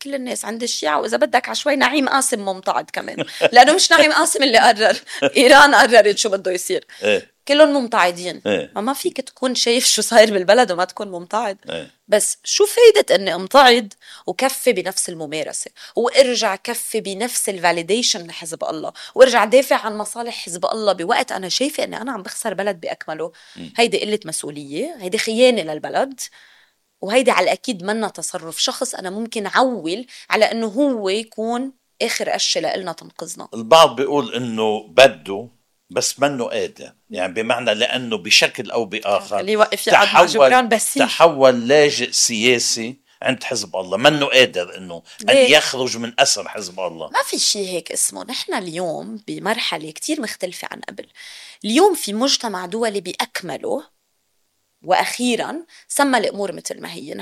كل الناس عند الشيعة، وإذا بدك على شوي نعيم قاسم ممتعض كمان، لأنه مش نعيم قاسم اللي قرر، إيران قررت شو بده يصير. كلهم ممتعضين. ما فيك تكون شايف شو صاير بالبلد وما تكون ممتعض. بس شو فايدة اني امتعض وكفي بنفس الممارسة، وارجع كفي بنفس الفاليديشن لحزب الله، وارجع دافع عن مصالح حزب الله بوقت انا شايفة اني انا عم بخسر بلد باكمله؟ هيدي قلة مسؤولية، هيدي خيانة للبلد، وهيدي على الأكيد منا تصرف شخص أنا ممكن عول على أنه هو يكون آخر قشة لإلنا تنقذنا. البعض بيقول أنه بده بس منه قادر، يعني بمعنى لأنه بشكل أو بآخر تحول لاجئ سياسي عند حزب الله، منه قادر أنه أن يخرج من أسر حزب الله. ما في شيء هيك اسمه. نحن اليوم بمرحلة كتير مختلفة عن قبل. اليوم في مجتمع دولي بأكمله، وأخيرا سمى الأمور مثل ما هي.